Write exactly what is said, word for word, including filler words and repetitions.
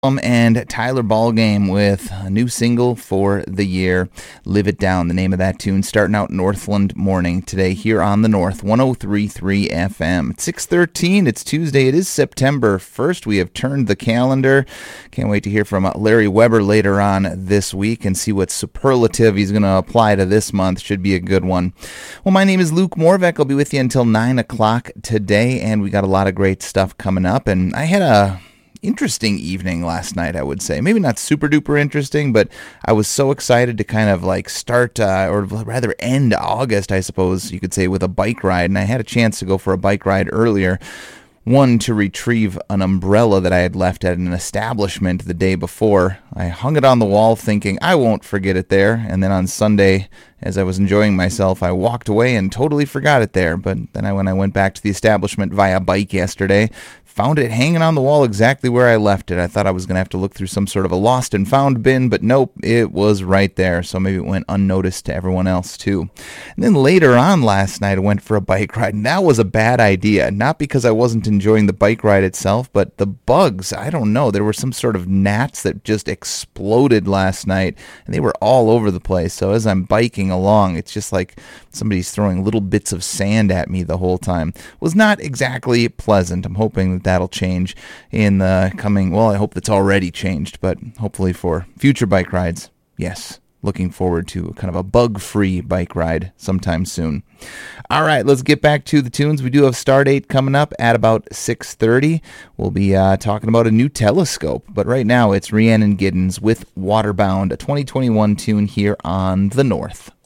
Um, and Tyler Ballgame with a new single for the year, Live It Down, the name of that tune, starting out Northland Morning today here on the North, one oh three point three F M. It's six thirteen, it's Tuesday, it is September first, we have turned the calendar. Can't wait to hear from Larry Weber later on this week and see what superlative he's going to apply to this month. Should be a good one. Well, my name is Luke Morvek, I'll be with you until nine o'clock today, and we got a lot of great stuff coming up, and I had a interesting evening last night, I would say. Maybe not super duper interesting, but I was so excited to kind of like start, uh, or rather end August, I suppose you could say, with a bike ride. And I had a chance to go for a bike ride earlier. One, to retrieve an umbrella that I had left at an establishment the day before. I hung it on the wall thinking I won't forget it there. And then on Sunday, as I was enjoying myself, I walked away and totally forgot it there. But then I, when I went back to the establishment via bike yesterday, found it hanging on the wall exactly where I left it. I thought I was going to have to look through some sort of a lost and found bin, but nope, it was right there. So maybe it went unnoticed to everyone else too. And then later on last night, I went for a bike ride, and that was a bad idea. Not because I wasn't enjoying the bike ride itself, but the bugs, I don't know. There were some sort of gnats that just exploded last night, and they were all over the place. So as I'm biking along, it's just like somebody's throwing little bits of sand at me the whole time. It was not exactly pleasant. I'm hoping that that'll change in the coming, well, I hope that's already changed, but hopefully for future bike rides, yes, looking forward to kind of a bug-free bike ride sometime soon. All right, let's get back to the tunes. We do have Stardate coming up at about six thirty. We'll be uh, talking about a new telescope, but right now it's Rhiannon Giddens with Waterbound, a twenty twenty-one tune here on The North.